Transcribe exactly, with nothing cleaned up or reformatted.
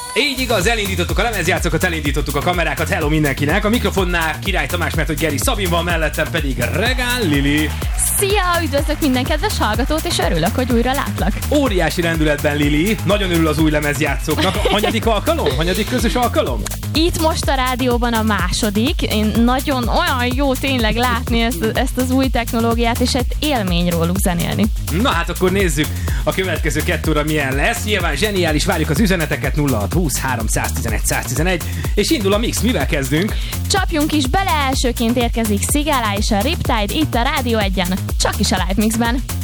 Így igaz, elindítottuk a lemezjátszókat, elindítottuk a kamerákat, hello mindenkinek. A mikrofonnál Király Tamás, mert hogy Geri Szabin van, mellettem pedig Regán Lili. Szia, üdvözlök minden kedves hallgatót, és örülök, hogy újra látlak. Óriási rendületben Lili, nagyon örül az új lemezjátszóknak. Hanyadik alkalom? Hanyadik közös alkalom? Itt most a rádióban a második. Én nagyon olyan jó tényleg látni ezt, ezt az új technológiát, és egy élmény róluk zenélni. Na hát akkor nézzük a következő kettő óra milyen lesz. Nyilván zseniális, várjuk az üzeneteket nulla hat húsz háromszáztizenegy száztizenegy, és indul a mix. Mivel kezdünk? Csapjunk is bele, elsőként érkezik Sigala és a Riptide itt a Rádió egyen, csak is a Live Mixben.